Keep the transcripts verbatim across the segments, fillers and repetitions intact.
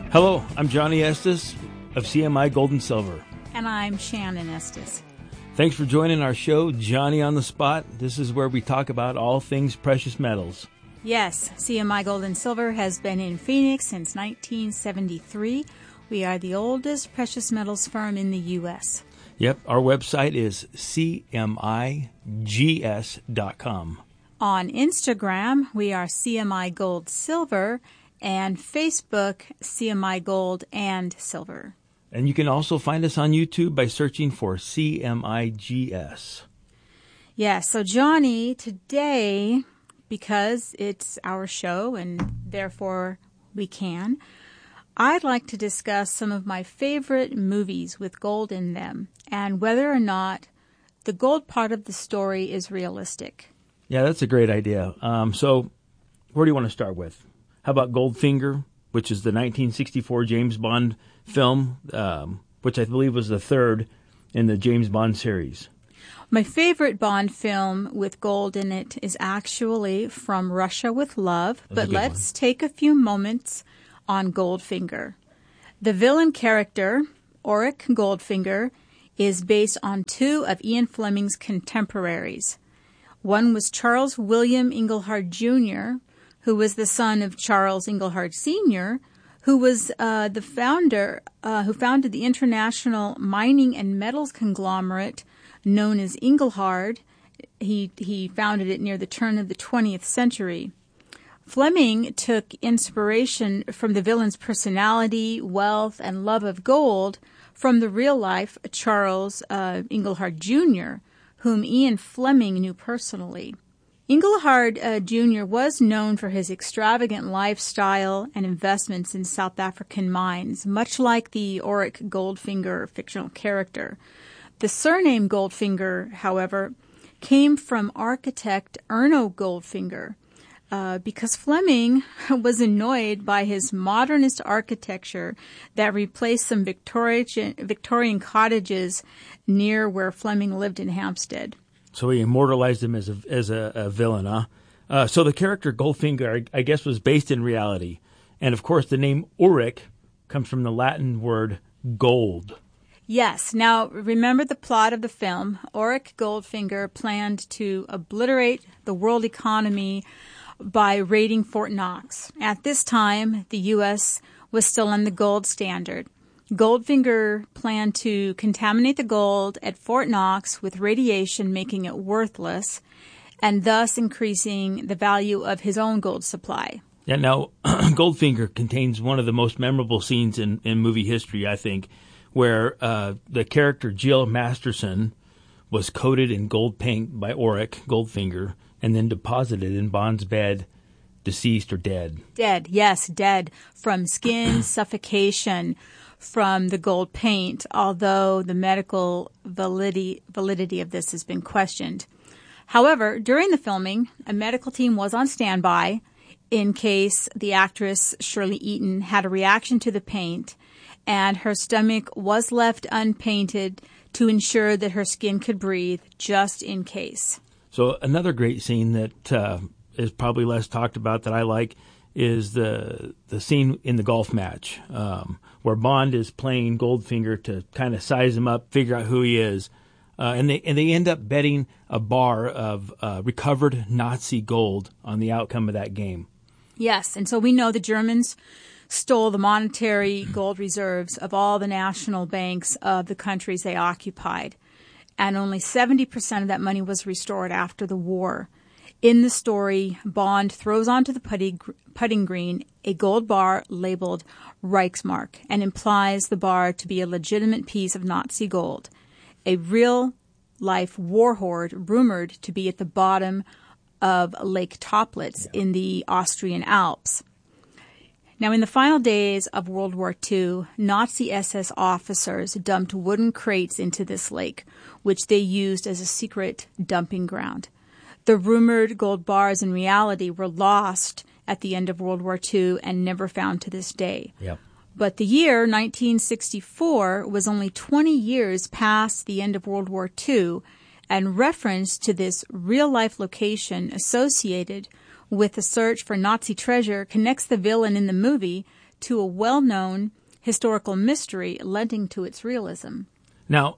Hello, I'm Johnny Estes of C M I Gold and Silver. And I'm Shannon Estes. Thanks for joining our show, Johnny on the Spot. This is where we talk about all things precious metals. Yes, C M I Gold and Silver has been in Phoenix since nineteen seventy-three. We are the oldest precious metals firm in the U S Yep, our website is C M I G S dot com. On Instagram, we are C M I Gold Silver, and Facebook, C M I Gold and Silver. And you can also find us on YouTube by searching for C M I G S. Yeah, so Johnny, today, because it's our show and therefore we can, I'd like to discuss some of my favorite movies with gold in them and whether or not the gold part of the story is realistic. Yeah, that's a great idea. Um, so where do you want to start with? How about Goldfinger, which is the nineteen sixty-four James Bond film, um, which I believe was the third in the James Bond series? My favorite Bond film with gold in it is actually From Russia with Love, That's but let's one. take a few moments on Goldfinger. The villain character, Auric Goldfinger, is based on two of Ian Fleming's contemporaries. One was Charles William Inglehart Junior, who was the son of Charles Inglehart Senior, who was uh, the founder, uh, who founded the international mining and metals conglomerate known as Inglehart. He he founded it near the turn of the twentieth century. Fleming took inspiration from the villain's personality, wealth, and love of gold from the real-life Charles uh, Inglehart Junior, whom Ian Fleming knew personally. Inglehart uh, Junior was known for his extravagant lifestyle and investments in South African mines, much like the Auric Goldfinger fictional character. The surname Goldfinger, however, came from architect Erno Goldfinger, uh, because Fleming was annoyed by his modernist architecture that replaced some Victorian, Victorian cottages near where Fleming lived in Hampstead. So he immortalized him as a as a, a villain, huh? Uh, so the character Goldfinger, I, I guess, was based in reality. And, of course, the name Auric comes from the Latin word gold. Yes. Now, remember the plot of the film. Auric Goldfinger planned to obliterate the world economy by raiding Fort Knox. At this time, the U S was still on the gold standard. Goldfinger planned to contaminate the gold at Fort Knox with radiation, making it worthless, and thus increasing the value of his own gold supply. Yeah, now, Goldfinger contains one of the most memorable scenes in, in movie history, I think, where uh, the character Jill Masterson was coated in gold paint by Auric Goldfinger and then deposited in Bond's bed, deceased or dead. Dead, yes, dead from skin suffocation from the gold paint, although the medical validity, validity of this has been questioned. However, during the filming, a medical team was on standby in case the actress Shirley Eaton had a reaction to the paint, and her stomach was left unpainted to ensure that her skin could breathe, just in case. So another great scene that uh, is probably less talked about that I like is the the scene in the golf match um, where Bond is playing Goldfinger to kind of size him up, figure out who he is, uh, and they and they end up betting a bar of uh, recovered Nazi gold on the outcome of that game. Yes, and so we know the Germans stole the monetary gold reserves of all the national banks of the countries they occupied, and only seventy percent of that money was restored after the war. In the story, Bond throws onto the putting, putting green a gold bar labeled Reichsmark and implies the bar to be a legitimate piece of Nazi gold, a real-life war hoard rumored to be at the bottom of Lake Toplitz yeah. in the Austrian Alps. Now, in the final days of World War Two, Nazi S S officers dumped wooden crates into this lake, which they used as a secret dumping ground. The rumored gold bars in reality were lost at the end of World War Two and never found to this day. Yep. But the year nineteen sixty-four was only twenty years past the end of World War Two, and reference to this real-life location associated with the search for Nazi treasure connects the villain in the movie to a well-known historical mystery lending to its realism. Now,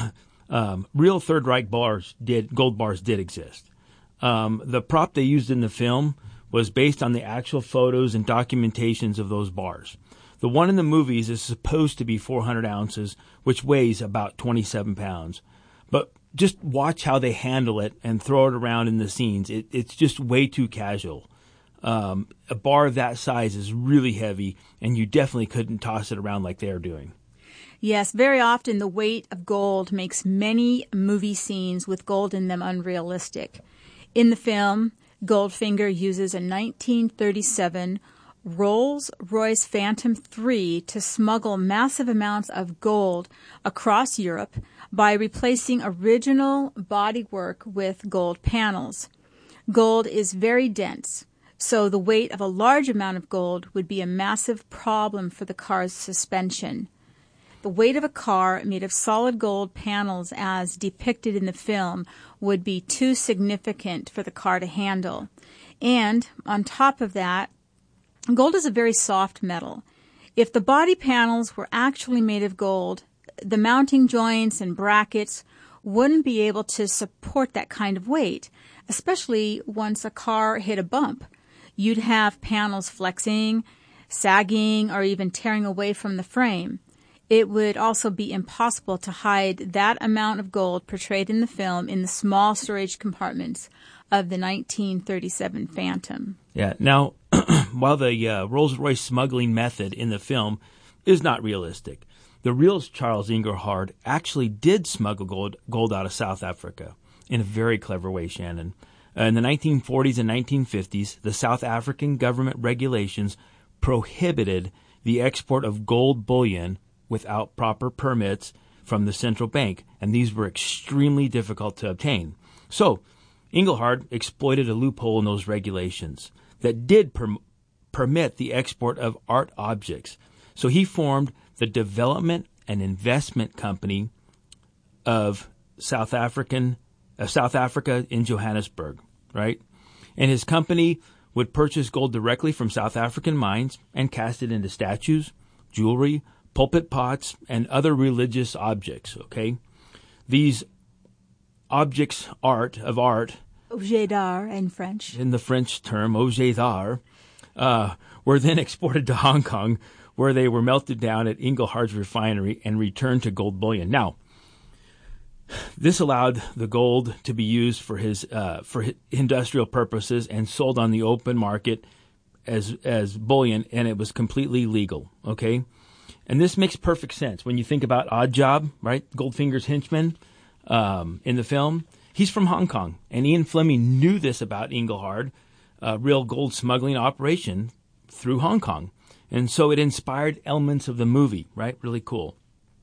um, real Third Reich bars did gold bars did exist. Um, the prop they used in the film was based on the actual photos and documentations of those bars. The one in the movies is supposed to be four hundred ounces, which weighs about twenty-seven pounds. But just watch how they handle it and throw it around in the scenes. It, it's just way too casual. Um, a bar of that size is really heavy, and you definitely couldn't toss it around like they're doing. Yes, very often the weight of gold makes many movie scenes with gold in them unrealistic. In the film, Goldfinger uses a nineteen thirty-seven Rolls-Royce Phantom three to smuggle massive amounts of gold across Europe by replacing original bodywork with gold panels. Gold is very dense, so the weight of a large amount of gold would be a massive problem for the car's suspension. The weight of a car made of solid gold panels as depicted in the film would be too significant for the car to handle. And on top of that, gold is a very soft metal. If the body panels were actually made of gold, the mounting joints and brackets wouldn't be able to support that kind of weight, especially once a car hit a bump. You'd have panels flexing, sagging, or even tearing away from the frame. It would also be impossible to hide that amount of gold portrayed in the film in the small storage compartments of the nineteen thirty-seven Phantom. Yeah. Now, while the uh, Rolls-Royce smuggling method in the film is not realistic, the real Charles Engelhard actually did smuggle gold, gold out of South Africa in a very clever way, Shannon. Uh, in the nineteen forties and nineteen fifties, the South African government regulations prohibited the export of gold bullion without proper permits from the central bank, and these were extremely difficult to obtain. So, Engelhard exploited a loophole in those regulations that did per- permit the export of art objects. So he formed the Development and Investment Company of South African, uh, South Africa in Johannesburg, right? And his company would purchase gold directly from South African mines and cast it into statues, jewelry, pulpit pots, and other religious objects, okay? These objects, art, of art, Objet d'art in French. in the French term, objet d'art, uh, were then exported to Hong Kong, where they were melted down at Engelhard's refinery and returned to gold bullion. Now, this allowed the gold to be used for his uh, for his industrial purposes and sold on the open market as as bullion, and it was completely legal, okay? And this makes perfect sense when you think about Oddjob, right? Goldfinger's henchman um, in the film. He's from Hong Kong, and Ian Fleming knew this about Engelhard, a real gold smuggling operation through Hong Kong. And so it inspired elements of the movie, right? Really cool.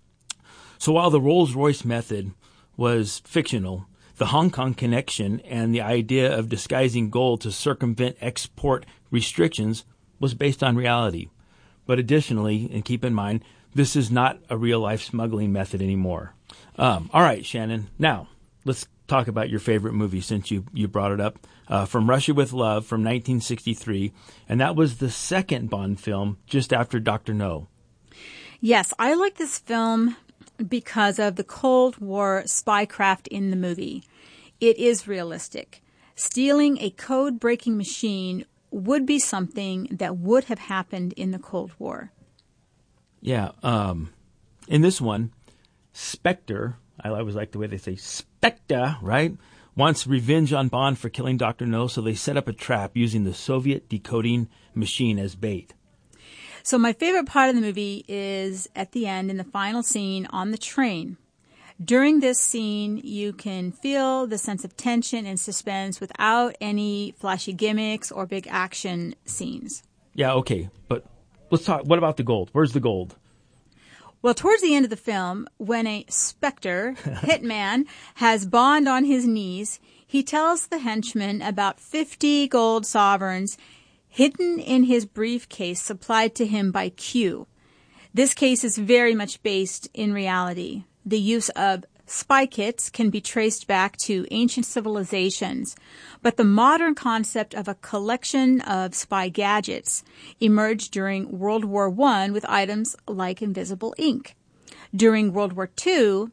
So while the Rolls-Royce method was fictional, the Hong Kong connection and the idea of disguising gold to circumvent export restrictions was based on reality. But additionally, and keep in mind, this is not a real-life smuggling method anymore. Um, all right, Shannon. Now, let's talk about your favorite movie since you, you brought it up. Uh, From Russia with Love from nineteen sixty-three. And that was the second Bond film just after Doctor No. Yes, I like this film because of the Cold War spycraft in the movie. It is realistic. Stealing a code-breaking machine would be something that would have happened in the Cold War. Yeah. Um, in this one, Spectre, I always like the way they say Spectre, right, wants revenge on Bond for killing Doctor No, so they set up a trap using the Soviet decoding machine as bait. So my favorite part of the movie is at the end in the final scene on the train. During this scene, you can feel the sense of tension and suspense without any flashy gimmicks or big action scenes. Yeah, okay, but let's talk. What about the gold? Where's the gold? Well, towards the end of the film, when a Spectre hitman has Bond on his knees, he tells the henchman about fifty gold sovereigns hidden in his briefcase supplied to him by Q. This case is very much based in reality. The use of spy kits can be traced back to ancient civilizations, but the modern concept of a collection of spy gadgets emerged during World War One with items like invisible ink. During World War Two,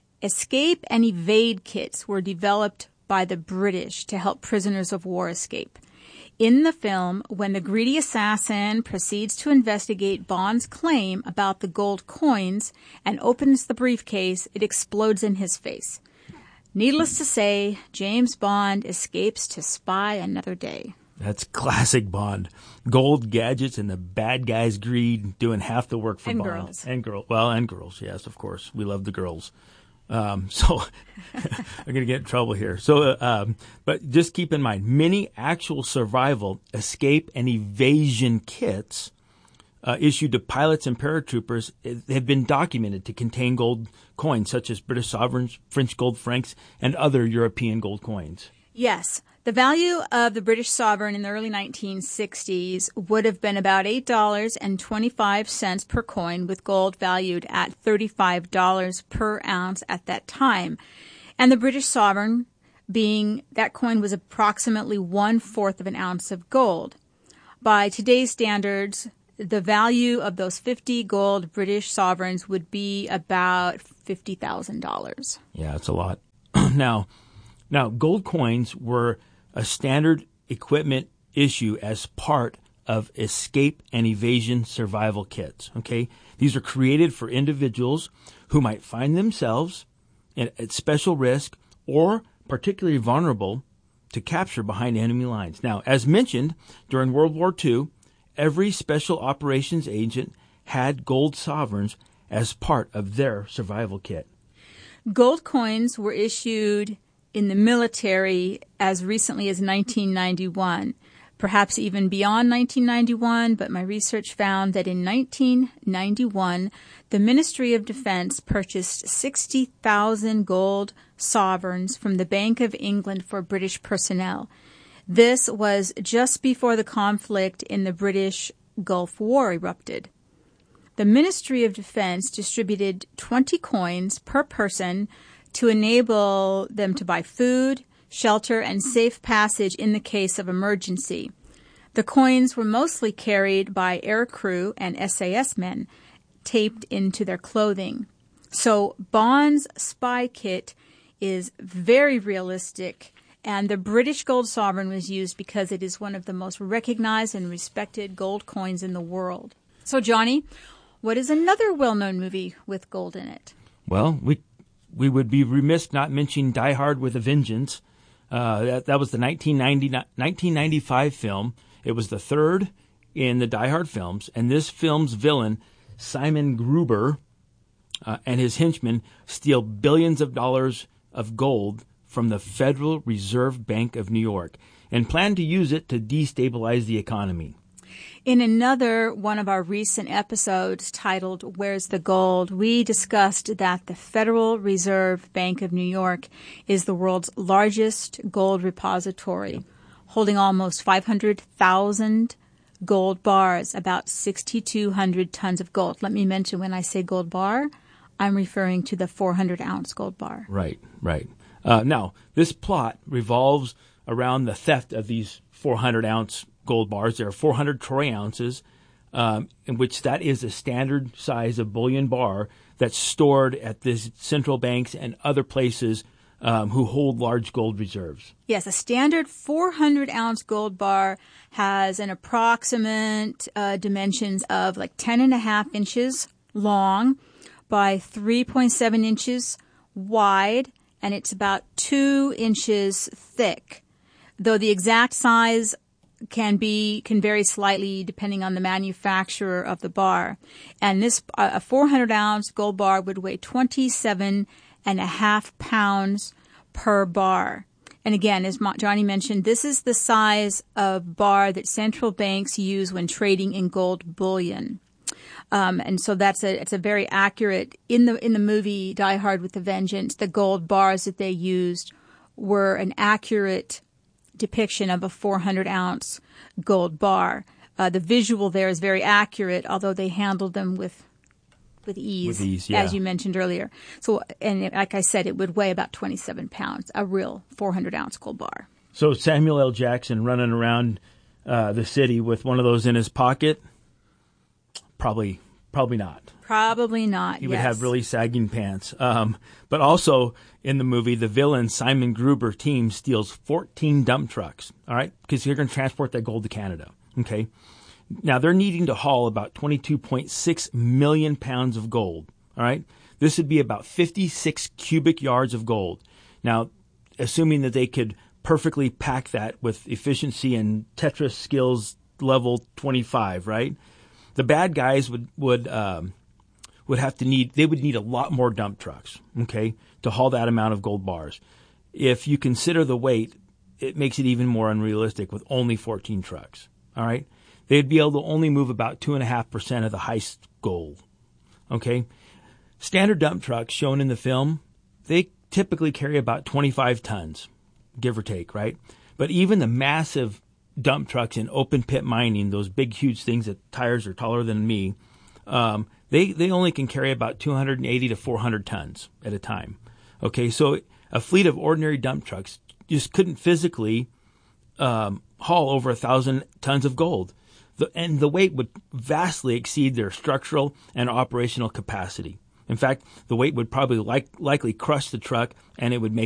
escape and evade kits were developed by the British to help prisoners of war escape. In the film, when the greedy assassin proceeds to investigate Bond's claim about the gold coins and opens the briefcase, it explodes in his face. Needless to say, James Bond escapes to spy another day. That's classic Bond. Gold gadgets and the bad guy's greed doing half the work for and Bond. Girls. And girls. Well, and girls, yes, of course. We love the girls. Um, so I'm going to get in trouble here. So, uh, um, but just keep in mind, many actual survival, escape, and evasion kits uh, issued to pilots and paratroopers have been documented to contain gold coins, such as British sovereigns, French gold francs, and other European gold coins. Yes. The value of the British sovereign in the early nineteen sixties would have been about eight dollars and twenty-five cents per coin, with gold valued at thirty-five dollars per ounce at that time. And the British sovereign being, that coin was approximately one-fourth of an ounce of gold. By today's standards, the value of those fifty gold British sovereigns would be about fifty thousand dollars. Yeah, it's a lot. now, now, gold coins were a standard equipment issue as part of escape and evasion survival kits. Okay, these are created for individuals who might find themselves at, at special risk or particularly vulnerable to capture behind enemy lines. Now, as mentioned, during World War Two, every special operations agent had gold sovereigns as part of their survival kit. Gold coins were issued in the military as recently as nineteen ninety-one, perhaps even beyond nineteen ninety-one, but my research found that in nineteen ninety-one, the Ministry of Defense purchased sixty thousand gold sovereigns from the Bank of England for British personnel. This was just before the conflict in the British Gulf War erupted. The Ministry of Defense distributed twenty coins per person to enable them to buy food, shelter, and safe passage in the case of emergency. The coins were mostly carried by air crew and S A S men, taped into their clothing. So Bond's spy kit is very realistic, and the British gold sovereign was used because it is one of the most recognized and respected gold coins in the world. So, Johnny, what is another well-known movie with gold in it? Well, we we would be remiss not mentioning Die Hard with a Vengeance. Uh, that, that was the nineteen ninety, nineteen ninety-five film. It was the third in the Die Hard films, and this film's villain, Simon Gruber, uh, and his henchmen steal billions of dollars of gold from the Federal Reserve Bank of New York and plan to use it to destabilize the economy. In another one of our recent episodes titled Where's the Gold?, we discussed that the Federal Reserve Bank of New York is the world's largest gold repository, holding almost five hundred thousand gold bars, about six thousand two hundred tons of gold. Let me mention, when I say gold bar, I'm referring to the four hundred ounce gold bar. Right, right. Uh, now, this plot revolves around the theft of these four hundred ounce gold bars. There are four hundred troy ounces, um, in which that is a standard size of bullion bar that's stored at these central banks and other places um, who hold large gold reserves. Yes, a standard four hundred ounce gold bar has an approximate uh, dimensions of like ten and a half inches long by three point seven inches wide, and it's about two inches thick, though the exact size can be can vary slightly depending on the manufacturer of the bar. And this uh, a four hundred ounce gold bar would weigh twenty-seven and a half pounds per bar. And again, as Johnny mentioned, this is the size of bar that central banks use when trading in gold bullion. Um, and so that's a it's a very accurate in the in the movie Die Hard with a Vengeance. The gold bars that they used were an accurate depiction of a four hundred ounce gold bar. Uh, the visual there is very accurate, although they handled them with with ease, with ease yeah. as you mentioned earlier. So, and it, like I said, it would weigh about twenty-seven pounds, a real four hundred ounce gold bar. So Samuel L. Jackson running around uh, the city with one of those in his pocket, probably, probably not. Probably not. He yes. would have really sagging pants. Um, but also in the movie, the villain Simon Gruber team steals fourteen dump trucks. All right, because they're going to transport that gold to Canada. Okay. Now they're needing to haul about twenty-two point six million pounds of gold. All right. This would be about fifty-six cubic yards of gold. Now, assuming that they could perfectly pack that with efficiency and Tetris skills level twenty-five, right? The bad guys would, would, um, would have to need, they would need a lot more dump trucks, okay, to haul that amount of gold bars. If you consider the weight, it makes it even more unrealistic with only fourteen trucks, all right? They'd be able to only move about two point five percent of the heist gold, okay? Standard dump trucks shown in the film, they typically carry about twenty-five tons, give or take, right? But even the massive dump trucks in open pit mining, those big, huge things that tires are taller than me, um, They they only can carry about two hundred eighty to four hundred tons at a time. Okay, so a fleet of ordinary dump trucks just couldn't physically um, haul over a thousand tons of gold, the, and the weight would vastly exceed their structural and operational capacity. In fact, the weight would probably like, likely crush the truck, and it would make